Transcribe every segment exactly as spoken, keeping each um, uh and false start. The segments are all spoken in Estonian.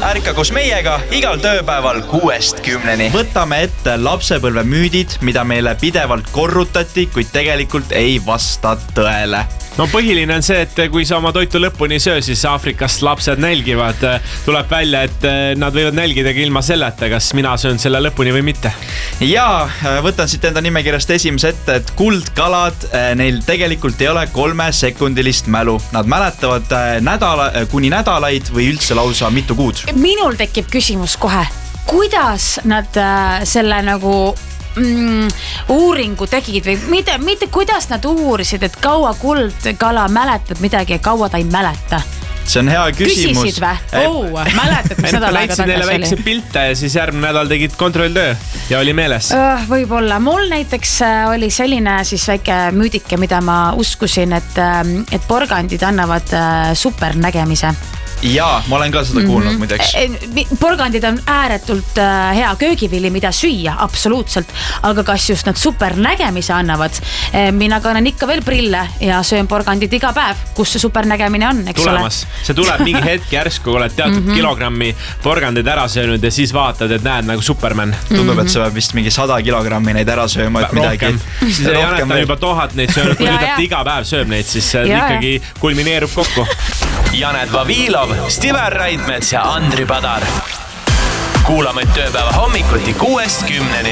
ärka koos meiega igal tööpäeval kuuest kümneni. Võtame ette lapsepõlve müüdid, mida meile pidevalt korrutati, kuid tegelikult ei vasta tõele. No põhiline on see, et kui sa oma toitu lõpuni söö, siis Aafrikast lapsed nälgivad. Tuleb välja, et nad võivad nälgidagi ilma selleta, kas mina söön selle lõpuni või mitte. Ja võtan siit enda nimekirjast esimese ette, et kuldkalad, neil tegelikult ei ole kolme sekundilist mälu. Nad mäletavad nädala, kuni nädalaid või üldse lausa mitu kuud. Minul tekib küsimus kohe, kuidas nad selle nagu mm, uuringu tegid või mitte, mitte kuidas nad uurisid, et kaua kuldkala mäletab midagi ja kaua ta ei mäleta? See on hea küsimus. Küsisid või? Oh, mäletad, mis nädal aega tagasi oli? Väikse pilte ja siis järgmine nädal tegid kontrolltöö ja oli meeles. Uh, võib-olla. Mul näiteks oli selline siis väike müüdike, mida ma uskusin, et, et porgandid annavad supernägemise. Jaa, ma olen ka seda kuulnud mm-hmm. muideks. Porgandid on ääretult hea köögivili, mida süüa, absoluutselt. Aga kas just nad supernägemise annavad? Mina kannan ikka veel prille ja söön porgandid iga päev, kus see supernägemine on, eks Tulemas. Ole? See tuleb mingi hetk järsku, kui oled teatud mm-hmm. kilogrammi porgandid ära söönud ja siis vaatad, et näed nagu Superman. Tundub, mm-hmm. et sa peab vist mingi sada kilogrammi neid ära sööma, et midagi. Siis ei anneta juba tuhat neid söönud, kui nüüd iga päev sööb neid, siis ja, ikkagi ja. Kulmineerub kokku. Janet Vavilov, Stiver Raidmets ja Andri Padar. Kuulame tööpäeva hommikuti kuuest kümneni.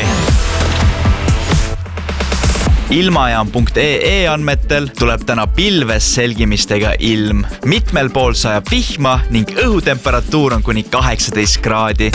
Ilmajaam punkt ee andmetel tuleb täna pilves selgimistega ilm. Mitmel pool sajab vihma ning õhutemperatuur on kuni kaheksateist kraadi.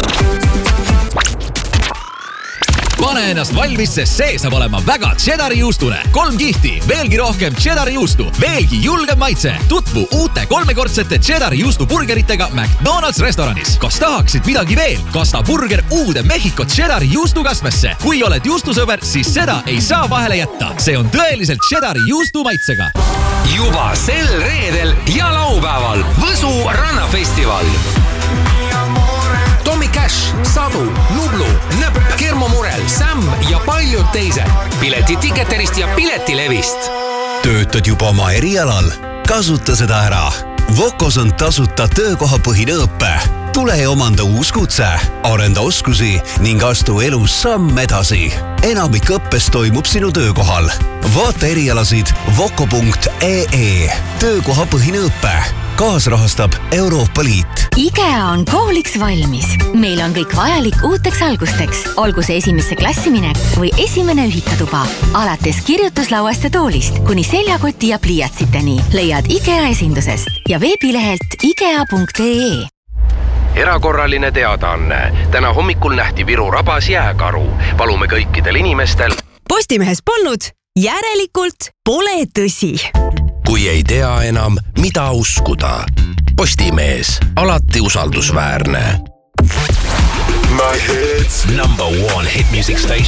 Pane ennast valmis, sest see saab olema väga cheddari juustune. Kolm kihti, veelgi rohkem cheddari juustu, veelgi julgem maitse. Tutvu uute kolmekordsete cheddari juustu burgeritega McDonald's restoranis. Kas tahaksid midagi veel? Kasta burger uude Mehhiko cheddari juustu kasvesse. Kui oled juustusõber, siis seda ei saa vahele jätta. See on tõeliselt cheddari juustu maitsega. Juba sel reedel ja laupäeval Võsu rannafestival. Tommy Cash, Sadu, Nublu, Nõpp, Kermo Murel, Sam ja paljud teised. Pileti Ticketerist ja Piletilevist. Töötad juba oma erialal? Kasuta seda ära. Vokos on tasuta töökohapõhine õppe. Tule ja omanda uus kutse, arenda oskusi ning astu elus samm edasi. Enamik õppes toimub sinu töökohal. Vaata erialasid voko punkt ee. Töökohapõhine õppe. Kaasrahastab Euroopa Liit. IKEA on kooliks valmis. Meil on kõik vajalik uuteks algusteks. Olgu see esimesse klassiminek või esimene ühikatuba. Alates kirjutuslauast ja toolist kuni seljakoti ja pliiatsiteni leiad IKEA esindusest ja veebilehelt ikea punkt ee. Erakorraline teadaanne. Täna hommikul nähti Viru rabas jääkaru. Palume kõikidel inimestel. Postimehes polnud, järelikult pole tõsi. Kui ei tea enam, mida uskuda. Postimees, alati usaldusväärne. My hits. Number one hit music station.